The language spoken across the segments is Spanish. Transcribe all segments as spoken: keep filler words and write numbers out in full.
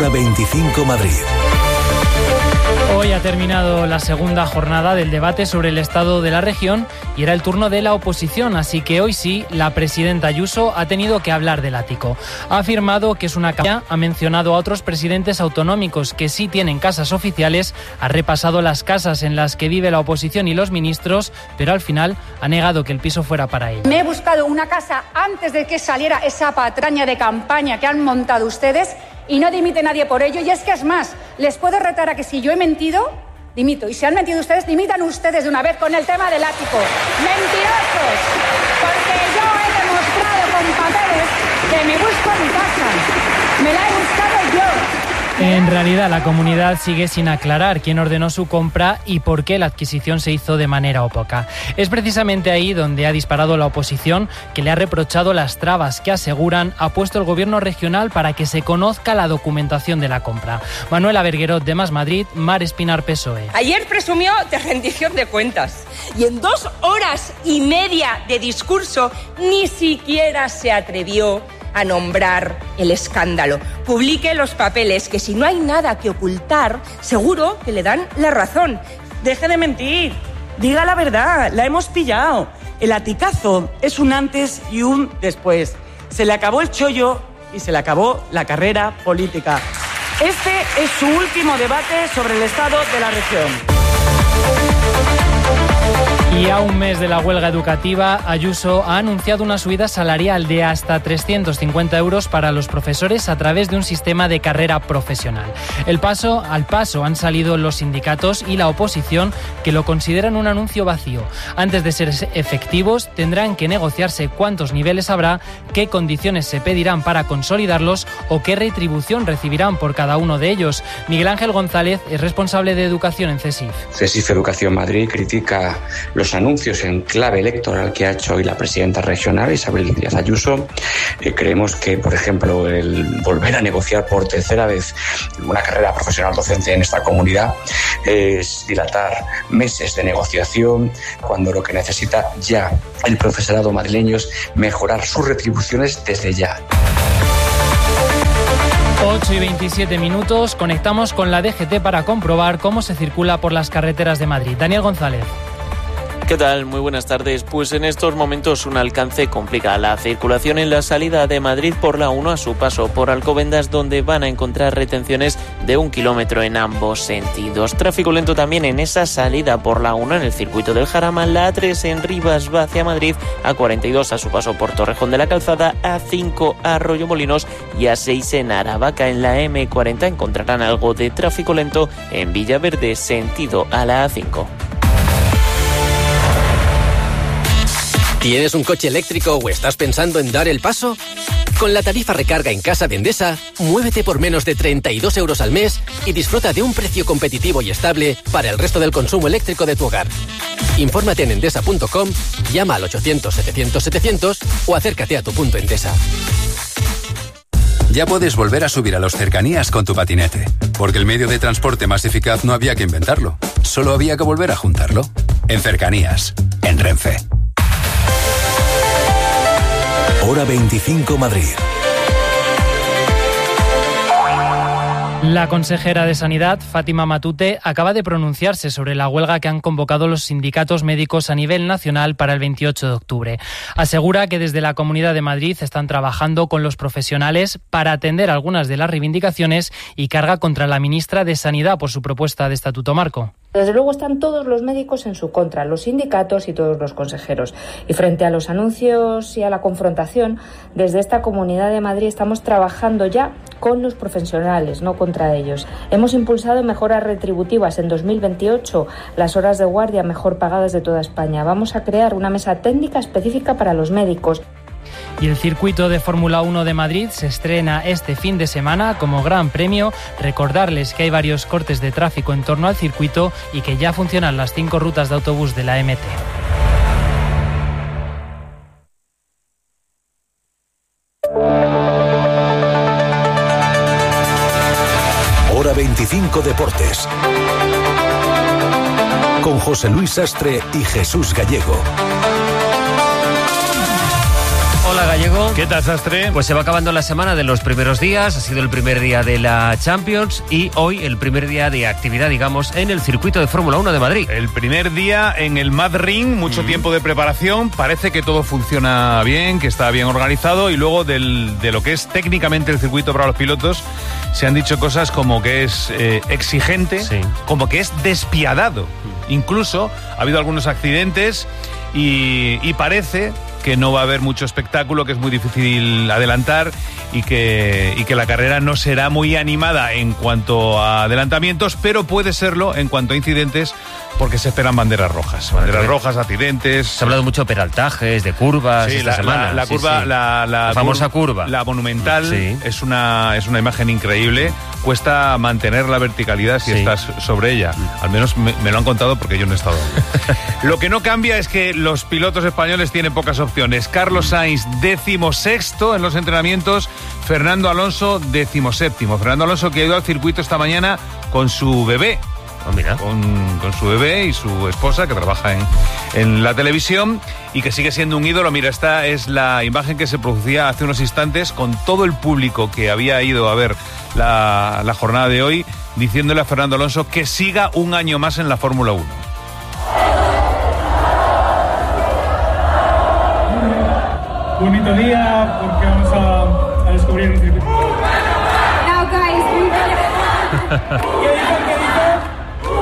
veinticinco Madrid. Hoy ha terminado la segunda jornada del debate sobre el estado de la región y era el turno de la oposición, así que hoy sí, la presidenta Ayuso ha tenido que hablar del ático. Ha afirmado que es una campaña, ha mencionado a otros presidentes autonómicos que sí tienen casas oficiales, ha repasado las casas en las que vive la oposición y los ministros, pero al final ha negado que el piso fuera para ella. Me he buscado una casa antes de que saliera esa patraña de campaña que han montado ustedes y no dimite nadie por ello. Y es que es más, les puedo retar a que si yo he mentido, dimito. Y si han mentido ustedes, dimitan ustedes de una vez con el tema del ático. ¡Mentirosos! Porque yo he demostrado con papeles que me busco mi casa. Me la he buscado yo. En realidad, la comunidad sigue sin aclarar quién ordenó su compra y por qué la adquisición se hizo de manera opaca. Es precisamente ahí donde ha disparado la oposición, que le ha reprochado las trabas que aseguran ha puesto el gobierno regional para que se conozca la documentación de la compra. Manuela Berguerot, de Más Madrid, Mar Espinar, P S O E. Ayer presumió de rendición de cuentas y en dos horas y media de discurso ni siquiera se atrevió a nombrar el escándalo. Publique los papeles, que si no hay nada que ocultar, seguro que le dan la razón. Deje de mentir, diga la verdad, la hemos pillado. El aticazo es un antes y un después. Se le acabó el chollo y se le acabó la carrera política. Este es su último debate sobre el estado de la región. Y a un mes de la huelga educativa, Ayuso ha anunciado una subida salarial de hasta trescientos cincuenta euros para los profesores a través de un sistema de carrera profesional. El paso al paso han salido los sindicatos y la oposición, que lo consideran un anuncio vacío. Antes de ser efectivos, tendrán que negociarse cuántos niveles habrá, qué condiciones se pedirán para consolidarlos o qué retribución recibirán por cada uno de ellos. Miguel Ángel González es responsable de educación en CESIF. CESIF Educación Madrid critica los anuncios en clave electoral que ha hecho hoy la presidenta regional, Isabel Díaz Ayuso. Eh, creemos que, por ejemplo, el volver a negociar por tercera vez una carrera profesional docente en esta comunidad es dilatar meses de negociación, cuando lo que necesita ya el profesorado madrileño es mejorar sus retribuciones desde ya. ocho y veintisiete minutos, conectamos con la D G T para comprobar cómo se circula por las carreteras de Madrid. Daniel González. ¿Qué tal? Muy buenas tardes. Pues en estos momentos un alcance complica la circulación en la salida de Madrid por la uno a su paso por Alcobendas, donde van a encontrar retenciones de un kilómetro en ambos sentidos. Tráfico lento también en esa salida por la uno en el circuito del Jarama, la A tres en Rivas va hacia Madrid, A cuarenta y dos a su paso por Torrejón de la Calzada, A cinco a Arroyomolinos y A seis en Aravaca. En la eme cuarenta encontrarán algo de tráfico lento en Villaverde, sentido a la A cinco. ¿Tienes un coche eléctrico o estás pensando en dar el paso? Con la tarifa recarga en casa de Endesa, muévete por menos de treinta y dos euros al mes y disfruta de un precio competitivo y estable para el resto del consumo eléctrico de tu hogar. Infórmate en endesa punto com, llama al ochocientos setecientos setecientos o acércate a tu punto Endesa. Ya puedes volver a subir a los cercanías con tu patinete, porque el medio de transporte más eficaz no había que inventarlo, solo había que volver a juntarlo. En Cercanías, en Renfe. Hora veinticinco Madrid. La consejera de Sanidad, Fátima Matute, acaba de pronunciarse sobre la huelga que han convocado los sindicatos médicos a nivel nacional para el veintiocho de octubre. Asegura que desde la Comunidad de Madrid están trabajando con los profesionales para atender algunas de las reivindicaciones y carga contra la ministra de Sanidad por su propuesta de estatuto marco. Desde luego están todos los médicos en su contra, los sindicatos y todos los consejeros. Y frente a los anuncios y a la confrontación, desde esta Comunidad de Madrid estamos trabajando ya con los profesionales, no contra ellos. Hemos impulsado mejoras retributivas en dos mil veintiocho, las horas de guardia mejor pagadas de toda España. Vamos a crear una mesa técnica específica para los médicos. Y el circuito de Fórmula uno de Madrid se estrena este fin de semana como Gran Premio. Recordarles que hay varios cortes de tráfico en torno al circuito y que ya funcionan las cinco rutas de autobús de la eme te. Hora veinticinco Deportes. Con José Luis Sastre y Jesús Gallego. Hola, Gallego. ¿Qué tal, Sastre? Pues se va acabando la semana de los primeros días, ha sido el primer día de la Champions y hoy el primer día de actividad, digamos, en el circuito de Fórmula uno de Madrid. El primer día en el Mad Ring, mucho mm. tiempo de preparación, parece que todo funciona bien, que está bien organizado y luego del, de lo que es técnicamente el circuito para los pilotos se han dicho cosas como que es eh, exigente, sí. como que es despiadado. Mm. Incluso ha habido algunos accidentes y, y parece que no va a haber mucho espectáculo, que es muy difícil adelantar y que, y que la carrera no será muy animada en cuanto a adelantamientos, pero puede serlo en cuanto a incidentes, porque se esperan banderas rojas. Banderas rojas, accidentes. Se ha hablado mucho de peraltajes, de curvas. Sí, esta la, semana. La, la sí, curva, sí. La, la, la famosa curva. La monumental sí. es una es una imagen increíble. Cuesta mantener la verticalidad si sí. estás sobre ella. Al menos me, me lo han contado porque yo no he estado ahí. Lo que no cambia es que los pilotos españoles tienen pocas opciones. Carlos Sainz, decimosexto en los entrenamientos. Fernando Alonso, decimoséptimo. Fernando Alonso, que ha ido al circuito esta mañana con su bebé. Oh, mira. Con, con su bebé y su esposa, que trabaja en, en la televisión y que sigue siendo un ídolo. Mira, esta es la imagen que se producía hace unos instantes con todo el público que había ido a ver la, la jornada de hoy, diciéndole a Fernando Alonso que siga un año más en la Fórmula uno. Bonito día, porque vamos a, a descubrir un circuito. Now, guys, ¿Qué dijo? ¿Qué dijo?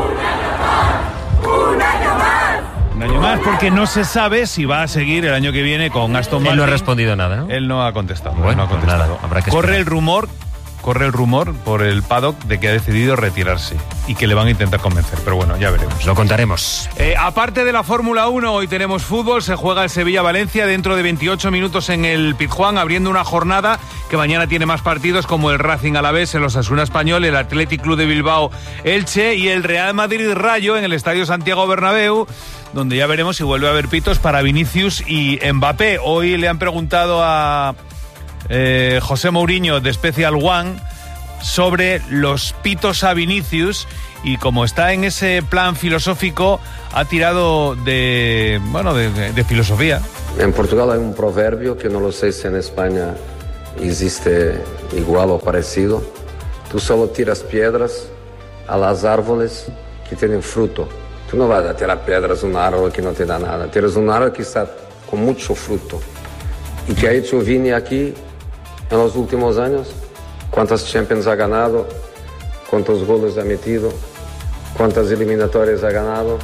¡Un año más! Un año más, porque no se sabe si va a seguir el año que viene con Aston Martin. Él no ha respondido nada, ¿no? Él no ha contestado. Bueno, no ha contestado. Pues nada, habrá que Corre esperar. el rumor, corre el rumor por el paddock de que ha decidido retirarse y que le van a intentar convencer, pero bueno, ya veremos. Lo contaremos. Eh, aparte de la Fórmula uno, hoy tenemos fútbol, se juega el Sevilla-Valencia dentro de veintiocho minutos en el Pizjuán, abriendo una jornada que mañana tiene más partidos como el Racing Alavés, el Osasuna Español, el Athletic Club de Bilbao Elche y el Real Madrid Rayo en el Estadio Santiago Bernabéu, donde ya veremos si vuelve a haber pitos para Vinicius y Mbappé. Hoy le han preguntado a eh, José Mourinho de Special One sobre los pitos a Vinicius y como está en ese plan filosófico ha tirado de, bueno, de, de, de filosofía. En Portugal hay un proverbio que no lo sé si en España existe igual o parecido. Tú solo tiras piedras a las árboles que tienen fruto. Tú no vas a tirar piedras a un árbol que no te da nada. Tiras un árbol que está con mucho fruto. ¿Y qué ha hecho Vini aquí en los últimos años? ¿Cuántas Champions ha ganado? ¿Cuántos goles ha metido? ¿Cuántas eliminatorias ha ganado?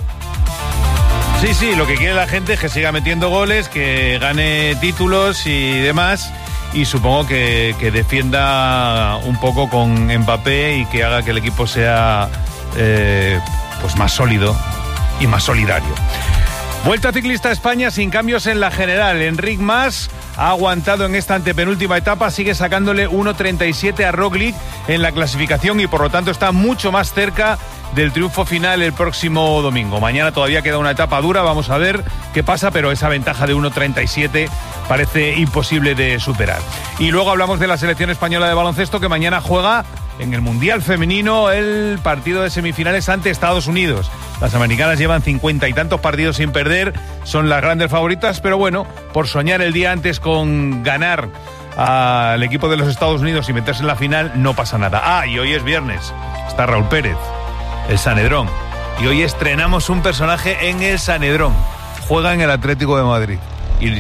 Sí, sí, lo que quiere la gente es que siga metiendo goles, que gane títulos y demás, y supongo que, que defienda un poco con Mbappé y que haga que el equipo sea eh, pues más sólido y más solidario. Vuelta ciclista a España sin cambios en la general. Enric Mas ha aguantado en esta antepenúltima etapa, sigue sacándole uno treinta y siete a Roglic en la clasificación y por lo tanto está mucho más cerca del triunfo final el próximo domingo. Mañana todavía queda una etapa dura, vamos a ver qué pasa, pero esa ventaja de uno treinta y siete parece imposible de superar. Y luego hablamos de la selección española de baloncesto que mañana juega en el Mundial Femenino el partido de semifinales ante Estados Unidos. Las americanas llevan cincuenta y tantos partidos sin perder, son las grandes favoritas, pero bueno, por soñar el día antes con ganar al equipo de los Estados Unidos y meterse en la final, no pasa nada. Ah, y hoy es viernes, está Raúl Pérez, el Sanedrón, y hoy estrenamos un personaje en el Sanedrón, juega en el Atlético de Madrid y,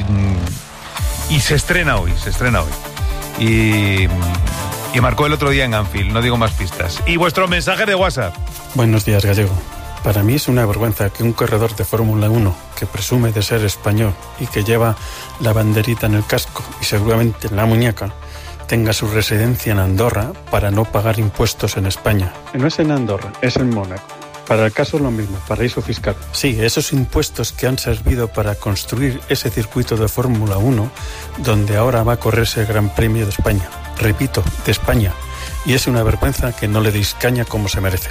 y se estrena hoy, se estrena hoy y, y marcó el otro día en Anfield, no digo más pistas. Y vuestro mensaje de WhatsApp. Buenos días, Gallego. Para mí es una vergüenza que un corredor de Fórmula uno que presume de ser español y que lleva la banderita en el casco y seguramente en la muñeca tenga su residencia en Andorra para no pagar impuestos en España. No es en Andorra, es en Mónaco. Para el caso es lo mismo, paraíso fiscal. Sí, esos impuestos que han servido para construir ese circuito de Fórmula uno donde ahora va a correrse el Gran Premio de España. Repito, de España. Y es una vergüenza que no le deis caña como se merece.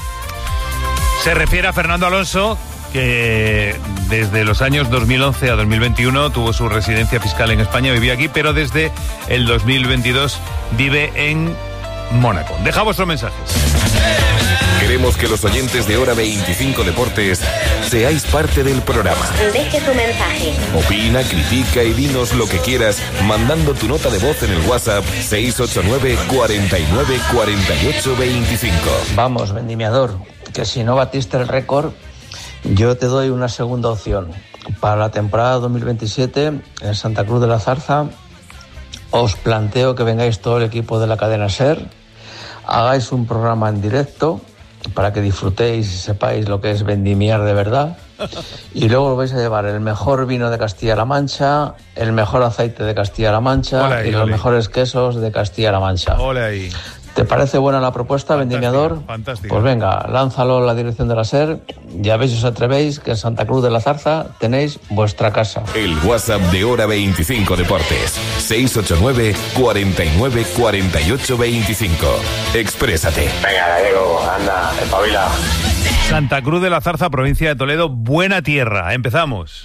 Se refiere a Fernando Alonso, que desde los años dos mil once a dos mil veintiuno tuvo su residencia fiscal en España, vivía aquí, pero desde el dos mil veintidós vive en Mónaco. Deja vuestros mensajes. Queremos que los oyentes de Hora veinticinco Deportes seáis parte del programa. Deje tu mensaje. Opina, critica y dinos lo que quieras mandando tu nota de voz en el WhatsApp seis ocho nueve, cuarenta y nueve, cuarenta y ocho, veinticinco. Vamos, vendimiador, que si no batiste el récord, yo te doy una segunda opción. Para la temporada dos mil veintisiete, en Santa Cruz de la Zarza, os planteo que vengáis todo el equipo de la cadena SER, hagáis un programa en directo para que disfrutéis y sepáis lo que es vendimiar de verdad, y luego os vais a llevar el mejor vino de Castilla-La Mancha, el mejor aceite de Castilla-La Mancha Hola ahí, y los ole. mejores quesos de Castilla-La Mancha. Hola ahí. ¿Te parece buena la propuesta, vendimiador? Fantástico. Pues venga, lánzalo en la dirección de la SER, ya veis si os atrevéis, que en Santa Cruz de la Zarza tenéis vuestra casa. El WhatsApp de Hora veinticinco Deportes, seis ocho nueve, cuarenta y nueve, cuarenta y ocho, veinticinco. Exprésate. Venga, Gallego, anda, espabila. Santa Cruz de la Zarza, provincia de Toledo, buena tierra. Empezamos.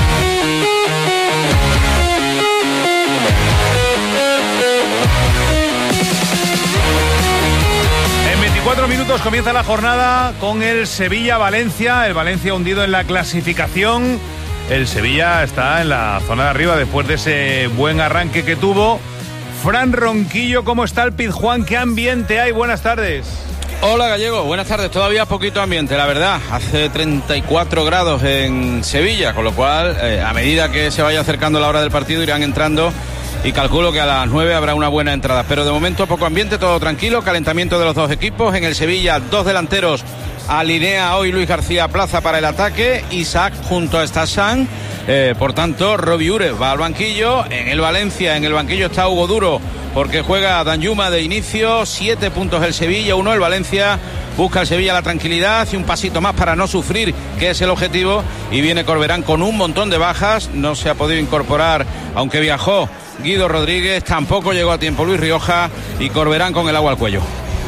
Cuatro minutos comienza la jornada con el Sevilla-Valencia. El Valencia hundido en la clasificación. El Sevilla está en la zona de arriba después de ese buen arranque que tuvo. Fran Ronquillo, ¿cómo está el Pizjuán? ¿Qué ambiente hay? Buenas tardes. Hola Gallego, buenas tardes. Todavía poquito ambiente, la verdad. Hace treinta y cuatro grados en Sevilla, con lo cual eh, a medida que se vaya acercando la hora del partido irán entrando. Y calculo que a las nueve habrá una buena entrada. Pero de momento poco ambiente, todo tranquilo. Calentamiento de los dos equipos. En el Sevilla, dos delanteros. Alinea hoy Luis García Plaza para el ataque. Isaac junto a Stashan. Eh, por tanto, Robbie Ures va al banquillo. En el Valencia, en el banquillo está Hugo Duro, porque juega Danjuma de inicio. Siete puntos el Sevilla, uno el Valencia. Busca el Sevilla la tranquilidad y un pasito más para no sufrir, que es el objetivo. Y viene Corberán con un montón de bajas. No se ha podido incorporar, aunque viajó Guido Rodríguez, tampoco llegó a tiempo Luis Rioja, y Corberán con el agua al cuello.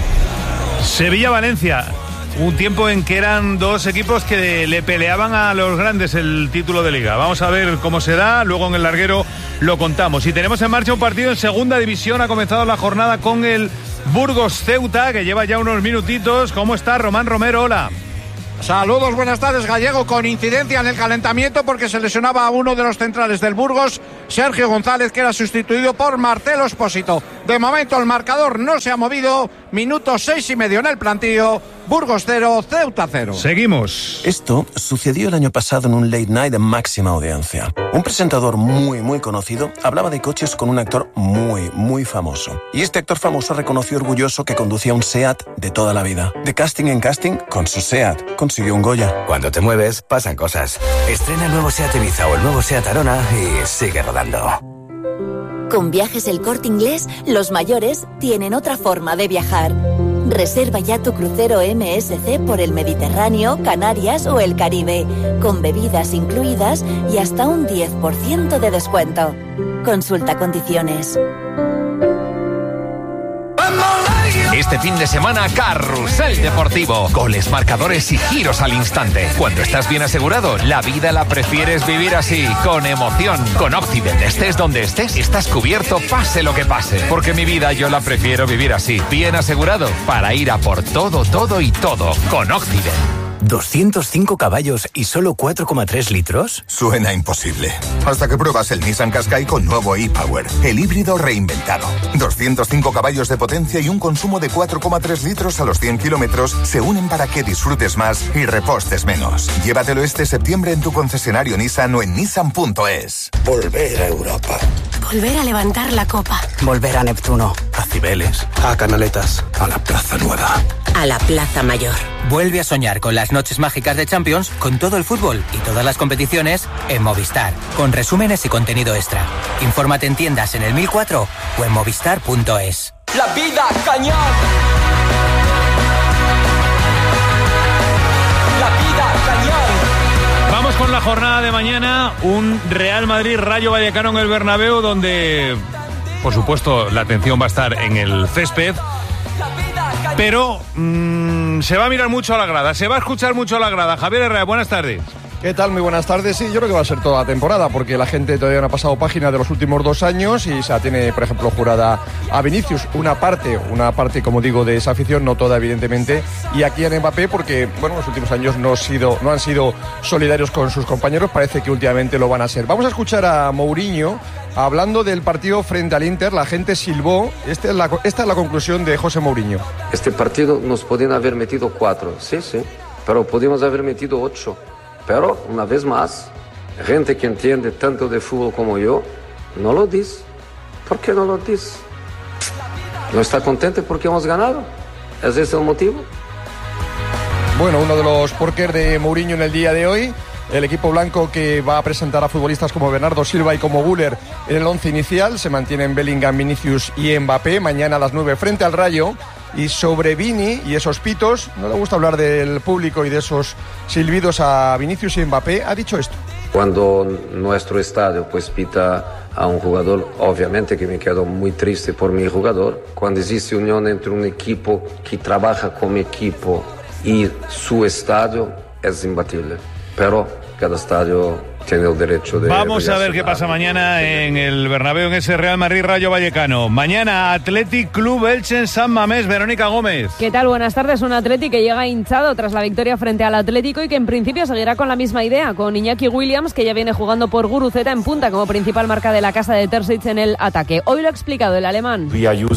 Sevilla-Valencia, un tiempo en que eran dos equipos que le peleaban a los grandes el título de Liga. Vamos a ver cómo se da, luego en el larguero lo contamos. Y tenemos en marcha un partido en segunda división. Ha comenzado la jornada con el Burgos Ceuta, que lleva ya unos minutitos. ¿Cómo está Román Romero? Hola. Saludos, buenas tardes, Gallego. Con incidencia en el calentamiento porque se lesionaba a uno de los centrales del Burgos, Sergio González, que era sustituido por Marcelo Espósito. De momento el marcador no se ha movido. Minuto seis y medio en el plantío. Burgos cero, Ceuta cero. Seguimos. Esto sucedió el año pasado en un late night de máxima audiencia. Un presentador muy, muy conocido hablaba de coches con un actor muy, muy famoso. Y este actor famoso reconoció orgulloso que conducía un SEAT de toda la vida. De casting en casting, con su SEAT consiguió un Goya. Cuando te mueves, pasan cosas. Estrena el nuevo SEAT Ibiza o el nuevo SEAT Arona y sigue rodando. Con Viajes El Corte Inglés, los mayores tienen otra forma de viajar. Reserva ya tu crucero M S C por el Mediterráneo, Canarias o el Caribe, con bebidas incluidas y hasta un diez por ciento de descuento. Consulta condiciones. Este fin de semana, Carrusel Deportivo. Goles, marcadores y giros al instante. Cuando estás bien asegurado, la vida la prefieres vivir así, con emoción. Con Occident, estés donde estés, estás cubierto pase lo que pase. Porque mi vida yo la prefiero vivir así, bien asegurado, para ir a por todo, todo y todo. Con Occident. ¿doscientos cinco caballos y solo cuatro coma tres litros? Suena imposible. Hasta que pruebas el Nissan Qashqai con nuevo e-Power, el híbrido reinventado. doscientos cinco caballos de potencia y un consumo de cuatro coma tres litros a los cien kilómetros se unen para que disfrutes más y repostes menos. Llévatelo este septiembre en tu concesionario Nissan o en nissan punto es. Volver a Europa. Volver a levantar la copa. Volver a Neptuno. A Cibeles. A Canaletas. A la Plaza Nueva. A la Plaza Mayor. Vuelve a soñar con las noches mágicas de Champions, con todo el fútbol y todas las competiciones en Movistar, con resúmenes y contenido extra. Infórmate en tiendas en el mil cuatro o en movistar punto es. La vida cañón. La vida cañón. Vamos con la jornada de mañana, un Real Madrid Rayo Vallecano en el Bernabéu, donde por supuesto la atención va a estar en el césped. Pero mmm, se va a mirar mucho a la grada, se va a escuchar mucho a la grada. Javier Herrera, buenas tardes. ¿Qué tal? Muy buenas tardes. Sí, yo creo que va a ser toda la temporada, porque la gente todavía no ha pasado página de los últimos dos años y se tiene, por ejemplo, jurada a Vinicius. Una parte, una parte, como digo, de esa afición, no toda, evidentemente, y aquí a Mbappé, porque, bueno, los últimos años no, ha sido, no han sido solidarios con sus compañeros, parece que últimamente lo van a ser. Vamos a escuchar a Mourinho hablando del partido frente al Inter. La gente silbó. Esta es la, esta es la conclusión de José Mourinho. Este partido nos podían haber metido cuatro, sí, sí, pero podíamos haber metido ocho. Pero, una vez más, gente que entiende tanto de fútbol como yo, no lo dice. ¿Por qué no lo dice? ¿No está contento porque hemos ganado? ¿Es ese el motivo? Bueno, uno de los porqués de Mourinho en el día de hoy. El equipo blanco, que va a presentar a futbolistas como Bernardo Silva y como Güler en el once inicial. Se mantienen Bellingham, Vinicius y Mbappé. Mañana a las nueve frente al Rayo. Y sobre Vini y esos pitos, no le gusta hablar del público y de esos silbidos a Vinicius y Mbappé, ha dicho esto. Cuando nuestro estadio pues pita a un jugador, obviamente que me quedo muy triste por mi jugador. Cuando existe unión entre un equipo que trabaja como equipo y su estadio, es imbatible. Pero cada estadio tiene el derecho de... Vamos a ver qué pasa mañana en el Bernabéu, en ese Real Madrid-Rayo Vallecano. Mañana Athletic Club Elche en San Mamés. Verónica Gómez. ¿Qué tal? Buenas tardes. Un Athletic que llega hinchado tras la victoria frente al Atlético y que en principio seguirá con la misma idea, con Iñaki Williams, que ya viene jugando por Guruceta en punta como principal marca de la casa de Terzic en el ataque. Hoy lo ha explicado el alemán.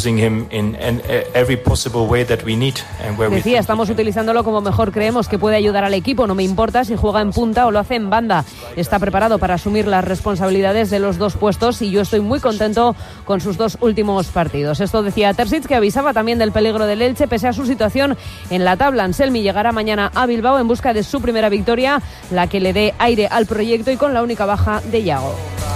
Decía, estamos utilizándolo como mejor creemos que puede ayudar al equipo. No me importa si juega en punta o lo hace en banda. Está preparado para asumir las responsabilidades de los dos puestos y yo estoy muy contento con sus dos últimos partidos. Esto decía Terzic, que avisaba también del peligro del Elche pese a su situación en la tabla. Anselmi llegará mañana a Bilbao en busca de su primera victoria, la que le dé aire al proyecto y con la única baja de Yago.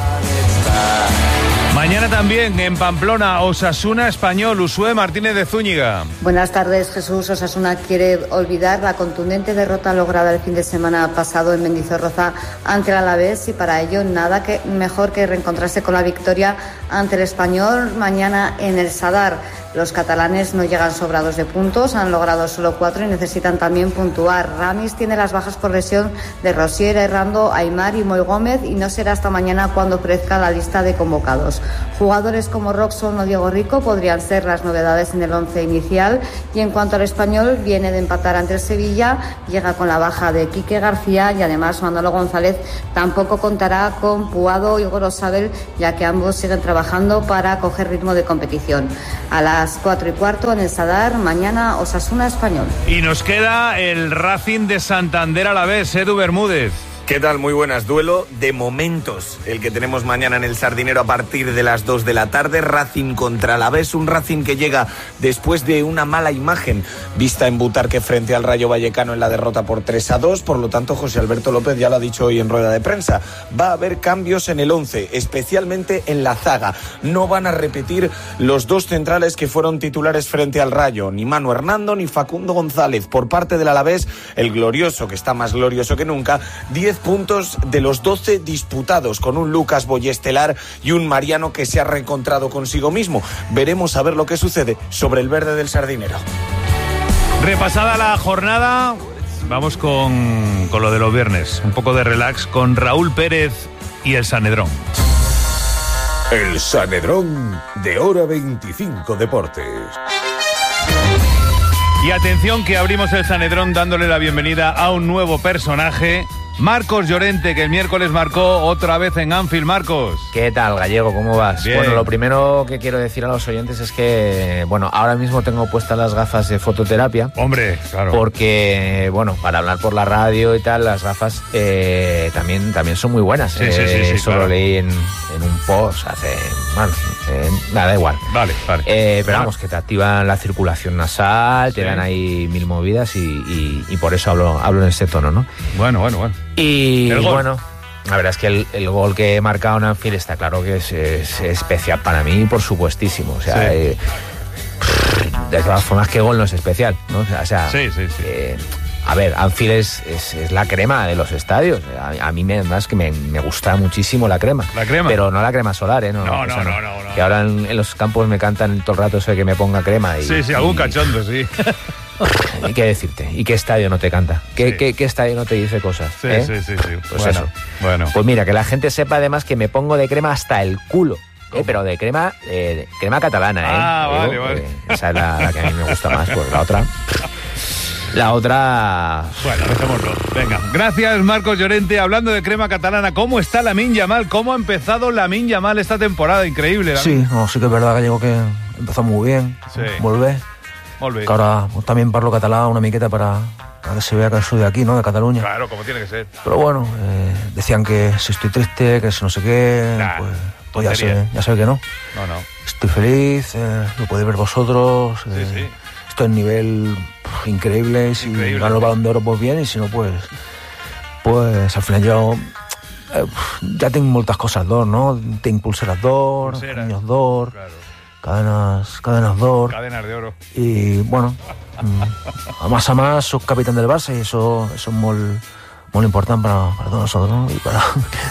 Mañana también en Pamplona, Osasuna Español, Usué Martínez de Zúñiga. Buenas tardes, Jesús. Osasuna quiere olvidar la contundente derrota lograda el fin de semana pasado en Mendizorroza ante el Alavés y para ello nada que mejor que reencontrarse con la victoria ante el Español mañana en el Sadar. Los catalanes no llegan sobrados de puntos, han logrado solo cuatro y necesitan también puntuar. Ramis tiene las bajas por lesión de Rosier, Errando, Aimar y Moy Gómez y no será hasta mañana cuando ofrezca la lista de convocados. Jugadores como Roxon o Diego Rico podrían ser las novedades en el once inicial y en cuanto al Español, viene de empatar ante el Sevilla, llega con la baja de Quique García y además Manolo González tampoco contará con Puado y Gorosabel, ya que ambos siguen trabajando para coger ritmo de competición. A las cuatro y cuarto en el Sadar, mañana Osasuna Español. Y nos queda el Racing de Santander Alavés, Edu Bermúdez. ¿Qué tal? Muy buenas. Duelo de momentos el que tenemos mañana en el Sardinero a partir de las dos de la tarde. Racing contra Alavés, un Racing que llega después de una mala imagen vista en Butarque frente al Rayo Vallecano en la derrota por tres a dos. Por lo tanto, José Alberto López ya lo ha dicho hoy en rueda de prensa. Va a haber cambios en el once, especialmente en la zaga. No van a repetir los dos centrales que fueron titulares frente al Rayo, ni Manu Hernando ni Facundo González. Por parte del Alavés, el glorioso, que está más glorioso que nunca, diez puntos de los doce disputados, con un Lucas Boye estelar y un Mariano que se ha reencontrado consigo mismo. Veremos a ver lo que sucede sobre el verde del Sardinero. Repasada la jornada, vamos con, con lo de los viernes. Un poco de relax con Raúl Pérez y el Sanedrón. El Sanedrón de Hora veinticinco Deportes. Y atención que abrimos el Sanedrón dándole la bienvenida a un nuevo personaje, Marcos Llorente, que el miércoles marcó otra vez en Anfield. Marcos. ¿Qué tal, Gallego? ¿Cómo vas? Bien. Bueno, lo primero que quiero decir a los oyentes es que, bueno, ahora mismo tengo puestas las gafas de fototerapia. Hombre, claro. Porque, bueno, para hablar por la radio y tal, las gafas eh, también, también son muy buenas. Sí, eh, sí, sí, sí, Eso claro. Lo leí en, en un post hace... Bueno, eh, nada, da igual. Vale, vale. Eh, pero vamos, que te activan la circulación nasal, te Sí. dan ahí mil movidas y, y, y por eso hablo, hablo en este tono, ¿no? Bueno, bueno, bueno. Y El gol. bueno, la verdad es que el, el gol que he marcado en Anfield está claro que es, es especial para mí, por supuestísimo. O sea, Sí. eh, de todas formas, ¿qué gol no es especial? ¿No? O sea, Sí, sí, sí. eh, a ver, Anfield es, es, es la crema de los estadios. A, a mí me, más que me, me gusta muchísimo la crema. La crema. Pero no la crema solar, ¿eh? No, No, o no, sea, no, no, no. Que ahora en, en los campos me cantan todo el rato eso de que me ponga crema. Y, Sí, sí, algún y- cachondo, sí. ¿Y qué decirte? ¿Y qué estadio no te canta? ¿Qué, Sí. qué, qué estadio no te dice cosas? Sí, ¿eh? sí, sí, sí. Pues bueno, eso. bueno. Pues mira, que la gente sepa además que me pongo de crema hasta el culo. Eh, pero de crema eh, de crema catalana, ¿eh? Ah, Digo, vale, vale. eh, esa es la, la que a mí me gusta más, pues la otra... La otra... Bueno, dejémoslo. Venga. Gracias, Marcos Llorente. Hablando de crema catalana, ¿cómo está Lamine Yamal? ¿Cómo ha empezado Lamine Yamal esta temporada? Increíble. Sí, no, sí que es verdad, Gallego, que empezó muy bien. Sí. Volver. Molt bé. Que ahora pues, también parlo catalán una miqueta para, para que se vea que soy de aquí, ¿no? De Cataluña. Claro, como tiene que ser. Pero bueno, eh, decían que si estoy triste, que si no sé qué, Nah, pues, pues ya tontería. sé, ya sé que no. No, no. Estoy feliz, eh, lo podéis ver vosotros. eh, Sí, sí. Estoy en nivel pff, increíble. Y si Increíble. gano el Balón de Oro, pues bien. Y si no, pues... Pues al final yo... Eh, ja tinc moltes coses d'or, no? Tinc pulseres d'or, Pulseres. anillos d'or, cadenas, cadenas d'or. Cadenas de oro. Y bueno, mm, a más a más soy capitán del Barça y eso, eso es muy, muy importante para, para todos nosotros, ¿no? Y para...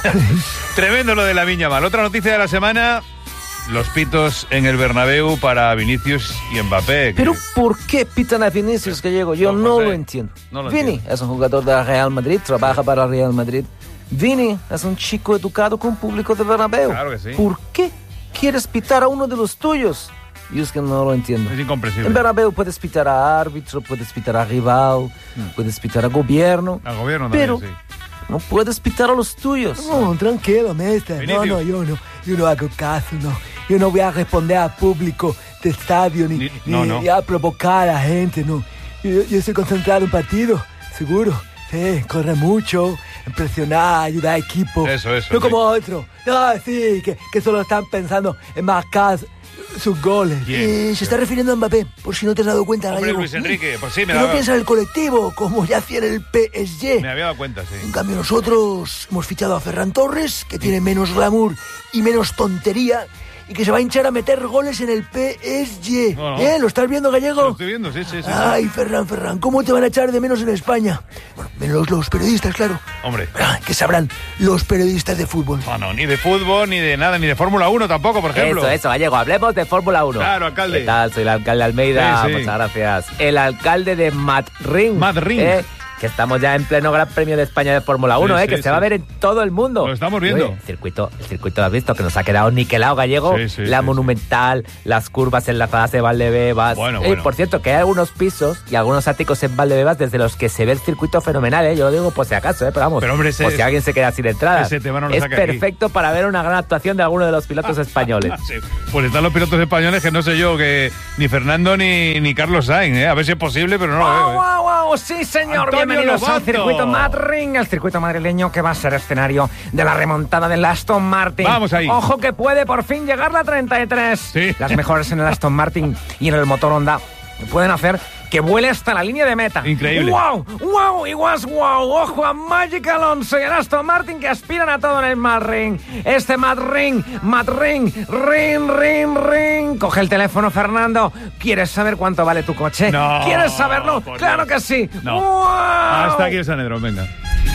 Tremendo lo de Lamine Yamal. Otra noticia de la semana, los pitos en el Bernabéu para Vinicius y Mbappé. que- Pero ¿por qué pitan a Vinicius, Gallego? Yo no, sé. lo entiendo. No lo Vini entiendo. es un jugador de Real Madrid, trabaja para Real Madrid. Vini es un chico educado con público de Bernabéu. Claro que sí. ¿Por qué quieres pitar a uno de los tuyos? Yo es que no lo entiendo. Es incomprensible. En Bernabéu puedes pitar a árbitro, puedes pitar a rival, puedes pitar a gobierno. Al gobierno pero también, sí. no puedes pitar a los tuyos. No, tranquilo, mister. No, Vinicius. no, yo no, yo no hago caso, no. Yo no voy a responder al público de estadio ni, ni, no, no. ni a provocar a la gente, no. Yo, yo estoy concentrado en un partido, seguro. Sí, corre mucho, presionar, ayudar al equipo. Eso, eso, No sí. como otro. No, sí, que, que solo están pensando en marcar sus goles. ¿Quién? Eh, se está refiriendo a Mbappé, por si no te has dado cuenta, Hombre, Gallego. Luis Enrique, pues sí, me Que no daba- piensa en el colectivo, como ya hacía en el P S G. Me había dado cuenta, sí. En cambio nosotros hemos fichado a Ferran Torres, que tiene menos glamour y menos tontería, y que se va a hinchar a meter goles en el P S G. No, no. ¿Eh? ¿Lo estás viendo, Gallego? Lo estoy viendo, sí, sí, sí. sí. Ay, Ferran, Ferran, ¿cómo te van a echar de menos en España? Bueno, menos los periodistas, claro. Hombre. Ah, ¿qué sabrán los periodistas de fútbol? No, no, ni de fútbol, ni de nada, ni de Fórmula uno tampoco, por ejemplo. Eso, eso, Gallego, hablemos de Fórmula uno. Claro, alcalde. ¿Qué tal? Soy el alcalde Almeida, Sí, sí. muchas gracias. El alcalde de Madrid. Madrid. ¿eh? Que estamos ya en pleno Gran Premio de España de Fórmula uno, Sí, ¿eh? que sí, se va a sí. ver en todo el mundo. Lo estamos Y, viendo. oye, el circuito, el circuito, ¿lo has visto? Que nos ha quedado niquelado, Gallego. Sí, sí, La sí, monumental, las curvas enlazadas de Valdebebas. Bueno, Eh, bueno. Por cierto, que hay algunos pisos y algunos áticos en Valdebebas desde los que se ve el circuito fenomenal, ¿eh? Yo lo digo por si acaso, ¿eh? Pero vamos, Pero, hombre, ese- por si alguien se queda sin entrada. ese tema no lo es saque aquí. perfecto para ver una gran actuación de alguno de los pilotos españoles. Sí. Pues están los pilotos españoles que no sé yo, que ni Fernando ni, ni Carlos Sainz, ¿eh? A ver si es posible, pero no lo veo, ¿eh? ¡Guau, guau! Sí, señor. Antonio Bienvenidos al Lobato. circuito Madrid, el circuito madrileño que va a ser escenario de la remontada del Aston Martin. Vamos ahí. Ojo que puede por fin llegar la treinta y tres. Sí. Las mejores en el Aston Martin y en el motor Honda pueden hacer que vuele hasta la línea de meta. Increíble. ¡Wow! ¡Wow! Y was wow. Ojo a Magic Alonso y el Aston Martin que aspiran a todo en el Mad Ring. Este Mad Ring, Mad Ring, ring, ring, ring. Coge el teléfono, Fernando. ¿Quieres saber cuánto vale tu coche? No, ¿Quieres saberlo? por ¡Claro Dios. que sí! No. ¡Wow! Hasta aquí el Sanedrón, venga.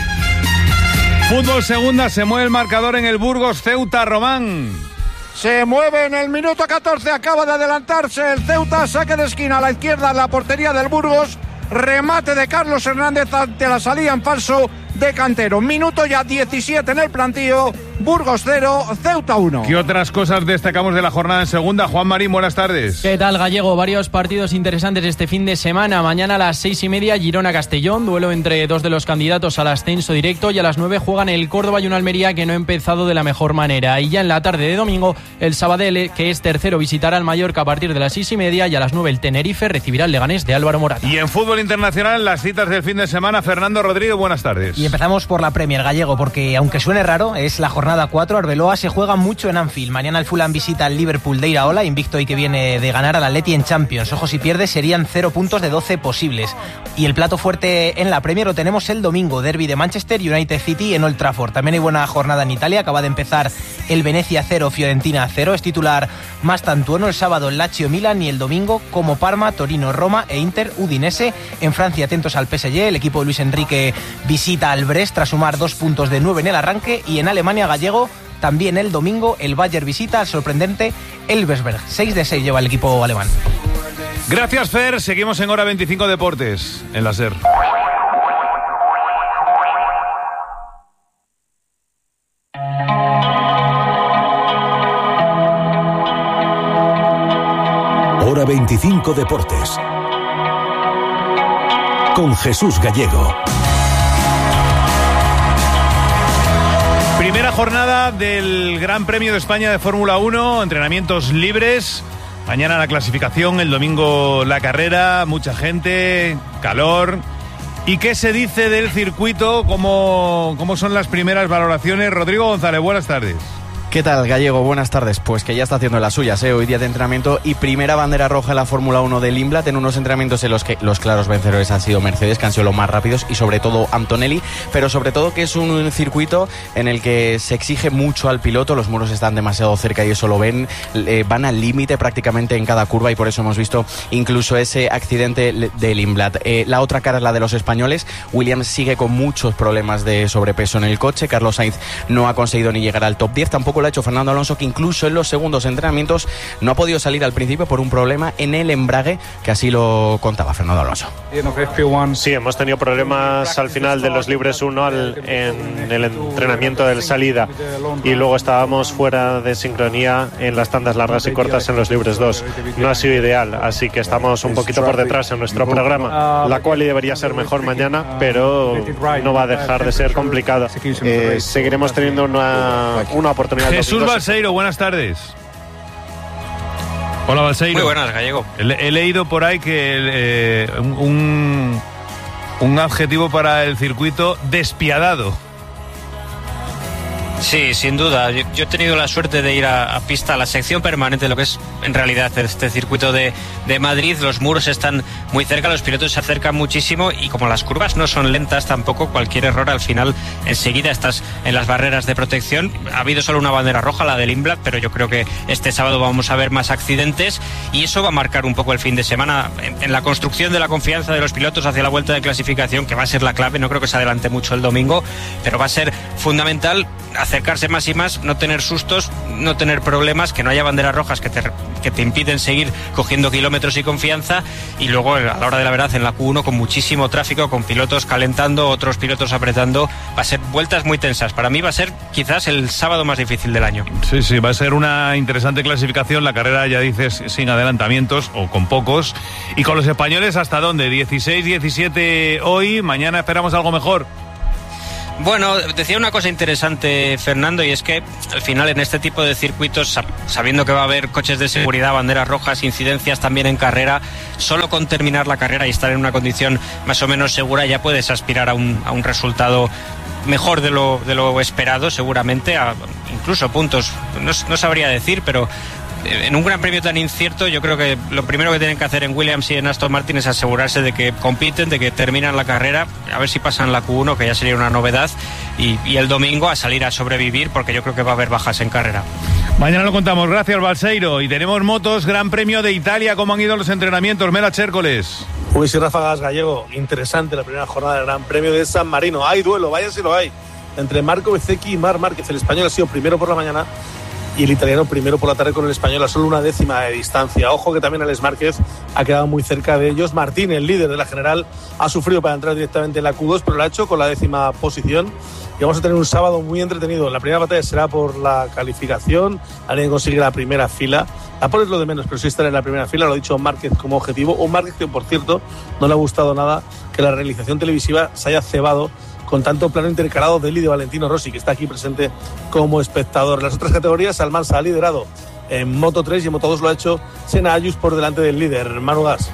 Fútbol segunda, se mueve el marcador en el Burgos, Ceuta, Román. Se mueve en el minuto catorce, acaba de adelantarse el Ceuta, saque de esquina a la izquierda en la portería del Burgos, remate de Carlos Hernández ante la salida en falso de Cantero. Minuto ya diecisiete en el plantío, Burgos cero, Ceuta uno. ¿Qué otras cosas destacamos de la jornada en segunda? Juan Marín, buenas tardes. ¿Qué tal, Gallego? Varios partidos interesantes este fin de semana. Mañana a las seis y media, Girona-Castellón, duelo entre dos de los candidatos al ascenso directo, y a las nueve juegan el Córdoba y un Almería que no ha empezado de la mejor manera. Y ya en la tarde de domingo, el Sabadell, que es tercero, visitará al Mallorca a partir de las seis y media, y a las nueve el Tenerife recibirá al Leganés de Álvaro Morata. Y en fútbol internacional, las citas del fin de semana. Fernando Rodríguez, buenas tardes. Y empezamos por la Premier, Gallego, porque aunque suene raro, es la jornada cuatro. Arbeloa se juega mucho en Anfield. Mañana el Fulham visita al Liverpool de Iraola, invicto y que viene de ganar al Atleti en Champions. Ojo, si pierde serían cero puntos de doce posibles. Y el plato fuerte en la Premier lo tenemos el domingo, derbi de Manchester United City en Old Trafford. También hay buena jornada en Italia, acaba de empezar el Venecia cero, Fiorentina cero. Es titular Mastantuono, el sábado el Lazio Milan y el domingo como Parma, Torino, Roma e Inter Udinese. En Francia atentos al P S G, el equipo de Luis Enrique visita al Brest tras sumar dos puntos de nueve en el arranque. Y en Alemania, Gallego, también el domingo el Bayern visita al sorprendente Elversberg. seis de seis lleva el equipo alemán. Gracias, Fer. Seguimos en Hora veinticinco Deportes, en la SER. Hora veinticinco Deportes. Con Jesús Gallego. Primera jornada del Gran Premio de España de Fórmula uno, entrenamientos libres. Mañana la clasificación, el domingo la carrera, mucha gente, calor. ¿Y qué se dice del circuito? ¿Cómo, cómo son las primeras valoraciones? Rodrigo González, buenas tardes. ¿Qué tal, Gallego? Buenas tardes. Pues que ya está haciendo las suyas, ¿eh? Hoy día de entrenamiento y primera bandera roja en la Fórmula uno de Limblad, en unos entrenamientos en los que los claros vencedores han sido Mercedes, que han sido los más rápidos, y sobre todo Antonelli, pero sobre todo que es un circuito en el que se exige mucho al piloto, los muros están demasiado cerca y eso lo ven, eh, van al límite prácticamente en cada curva, y por eso hemos visto incluso ese accidente de Limblad. Eh, la otra cara es la de los españoles. Williams sigue con muchos problemas de sobrepeso en el coche, Carlos Sainz no ha conseguido ni llegar al top diez, tampoco lo ha hecho Fernando Alonso, que incluso en los segundos entrenamientos no ha podido salir al principio por un problema en el embrague, que así lo contaba Fernando Alonso. Sí, hemos tenido problemas al final de los libres uno al, en el entrenamiento de salida, y luego estábamos fuera de sincronía en las tandas largas y cortas en los libres dos. No ha sido ideal, así que estamos un poquito por detrás en nuestro programa. La quali debería ser mejor mañana, pero no va a dejar de ser complicada. Eh, seguiremos teniendo una, una oportunidad. Jesús Balseiro, buenas tardes. Hola, Balseiro. Muy buenas, Gallego. He, he leído por ahí que eh, un, un adjetivo para el circuito: despiadado. Sí, sin duda. Yo, yo he tenido la suerte de ir a, a pista, a la sección permanente de lo que es en realidad este circuito de, de Madrid. Los muros están muy cerca, los pilotos se acercan muchísimo, y como las curvas no son lentas tampoco, cualquier error al final enseguida estás en las barreras de protección. Ha habido solo una bandera roja, la de Limblad, pero yo creo que este sábado vamos a ver más accidentes, y eso va a marcar un poco el fin de semana en, en la construcción de la confianza de los pilotos hacia la vuelta de clasificación, que va a ser la clave. No creo que se adelante mucho el domingo, pero va a ser fundamental acercarse más y más, no tener sustos, no tener problemas, que no haya banderas rojas que te, que te impiden seguir cogiendo kilómetros y confianza, y luego a la hora de la verdad en la Q uno con muchísimo tráfico, con pilotos calentando, otros pilotos apretando. Va a ser vueltas muy tensas. Para mí va a ser quizás el sábado más difícil del año. Sí, sí, va a ser una interesante clasificación. La carrera, ya dices, sin adelantamientos o con pocos. Y con los españoles, ¿hasta dónde? dieciséis diecisiete hoy, mañana esperamos algo mejor. Bueno, decía una cosa interesante Fernando, y es que al final en este tipo de circuitos, sabiendo que va a haber coches de seguridad, banderas rojas, incidencias también en carrera, solo con terminar la carrera y estar en una condición más o menos segura ya puedes aspirar a un, a un resultado mejor de lo, de lo esperado, seguramente, a incluso puntos, no, no sabría decir, pero en un gran premio tan incierto, yo creo que lo primero que tienen que hacer en Williams y en Aston Martin es asegurarse de que compiten, de que terminan la carrera, a ver si pasan la Q uno, que ya sería una novedad, y, y el domingo a salir a sobrevivir, porque yo creo que va a haber bajas en carrera. Mañana lo contamos. Gracias, Balseiro. Y tenemos motos, Gran Premio de Italia. ¿Cómo han ido los entrenamientos? Mela Chércoles. Pues sí, Ráfagas, Gallego. Interesante la primera jornada del Gran Premio de San Marino. Hay duelo, vaya si lo hay, entre Marco Bezzecchi y Marc Márquez. El español ha sido primero por la mañana y el italiano primero por la tarde, con el español a solo una décima de distancia. Ojo que también Alex Márquez ha quedado muy cerca de ellos. Martín, el líder de la general, ha sufrido para entrar directamente en la Q dos, pero lo ha hecho con la décima posición. Y vamos a tener un sábado muy entretenido. La primera batalla será por la calificación. Alguien consigue la primera fila. A ponerlo de menos, pero sí estar en la primera fila. Lo ha dicho Márquez como objetivo. Un Márquez que, por cierto, no le ha gustado nada que la realización televisiva se haya cebado con tanto plano intercalado de él y de Valentino Rossi, que está aquí presente como espectador. En las otras categorías, Almansa ha liderado en Moto tres y en Moto dos lo ha hecho Senna Ayus por delante del líder, Manu Gas.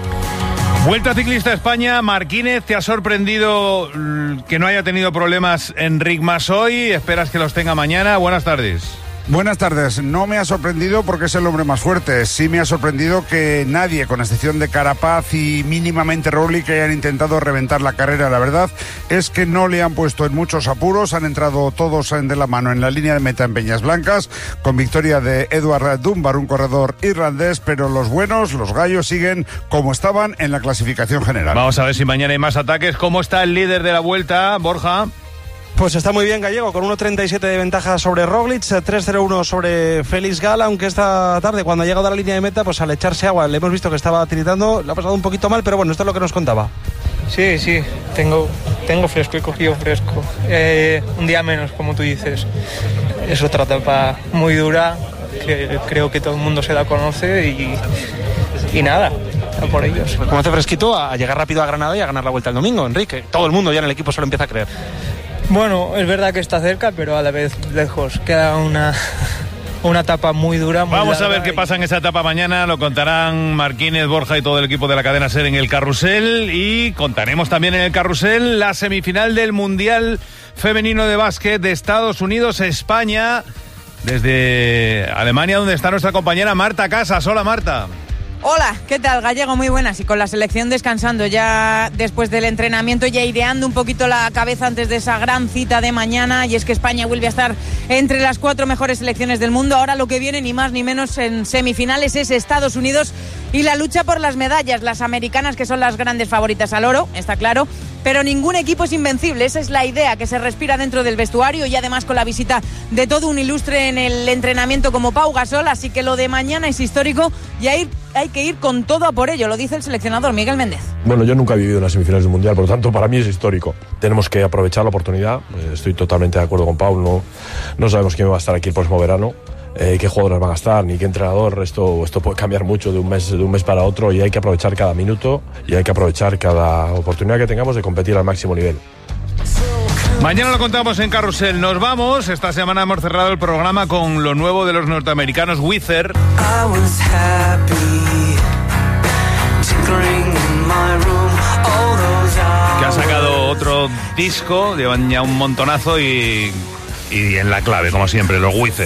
Vuelta ciclista a España. Marquínez, ¿te ha sorprendido que no haya tenido problemas Enric Mas hoy? ¿Esperas que los tenga mañana? Buenas tardes. Buenas tardes. No me ha sorprendido porque es el hombre más fuerte. Sí me ha sorprendido que nadie, con excepción de Carapaz y mínimamente Roglic, que hayan intentado reventar la carrera. La verdad es que no le han puesto en muchos apuros. Han entrado todos de la mano en la línea de meta en Peñas Blancas, con victoria de Edward Dunbar, un corredor irlandés, pero los buenos, los gallos, siguen como estaban en la clasificación general. Vamos a ver si mañana hay más ataques. ¿Cómo está el líder de la Vuelta, Borja? Pues está muy bien Gallego, con uno treinta y siete de ventaja sobre Roglic, tres cero uno sobre Félix Gala, aunque esta tarde cuando ha llegado a la línea de meta, pues al echarse agua le hemos visto que estaba tiritando, le ha pasado un poquito mal, pero bueno, esto es lo que nos contaba. Sí, sí, tengo, tengo fresco, he cogido fresco. Eh, un día menos, como tú dices. Es otra etapa muy dura, que creo que todo el mundo se la conoce y, y nada, a por ellos. Pues como hace fresquito a llegar rápido a Granada y a ganar la Vuelta el domingo, Enrique. Todo el mundo ya en el equipo se lo empieza a creer. Bueno, es verdad que está cerca, pero a la vez lejos. Queda una, una etapa muy dura. Muy Vamos a ver y... qué pasa en esa etapa mañana. Lo contarán Marquínez, Borja y todo el equipo de la cadena SER en el carrusel. Y contaremos también en el carrusel la semifinal del Mundial Femenino de Básquet de Estados Unidos-España. Desde Alemania, donde está nuestra compañera Marta Casas. Hola, Marta. Hola, ¿qué tal, Gallego? Muy buenas. Y con la selección descansando ya después del entrenamiento, ya aireando un poquito la cabeza antes de esa gran cita de mañana. Y es que España vuelve a estar entre las cuatro mejores selecciones del mundo. Ahora lo que viene, ni más ni menos, en semifinales es Estados Unidos y la lucha por las medallas. Las americanas, que son las grandes favoritas al oro, está claro. Pero ningún equipo es invencible, esa es la idea que se respira dentro del vestuario y además con la visita de todo un ilustre en el entrenamiento como Pau Gasol, así que lo de mañana es histórico y hay, hay que ir con todo a por ello, lo dice el seleccionador Miguel Méndez. Bueno, yo nunca he vivido en las semifinales del Mundial, por lo tanto para mí es histórico. Tenemos que aprovechar la oportunidad, estoy totalmente de acuerdo con Pau, no, no sabemos quién va a estar aquí el próximo verano. Eh, qué jugadores van a estar, ni qué entrenador, esto, esto puede cambiar mucho de un mes de un mes para otro y hay que aprovechar cada minuto y hay que aprovechar cada oportunidad que tengamos de competir al máximo nivel. Mañana lo contamos en Carrusel. Nos vamos. Esta semana hemos cerrado el programa con lo nuevo de los norteamericanos Weezer, que ha sacado otro disco, llevan ya un montonazo y, y en la clave, como siempre, los Weezer.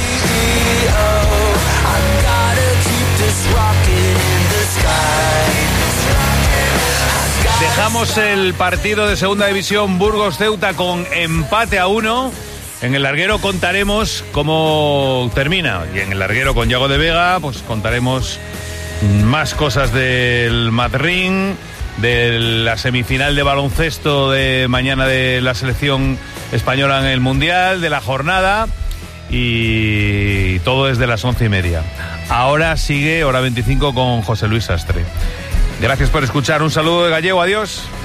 Dejamos el partido de segunda división Burgos-Ceuta con empate a uno. En el larguero contaremos cómo termina. Y en el larguero con Yago de Vega, pues contaremos más cosas del Madrid, de la semifinal de baloncesto de mañana de la selección española en el Mundial, de la jornada. Y todo desde las once y media. Ahora sigue Hora veinticinco con José Luis Sastre. Gracias por escuchar. Un saludo de Gallego. Adiós.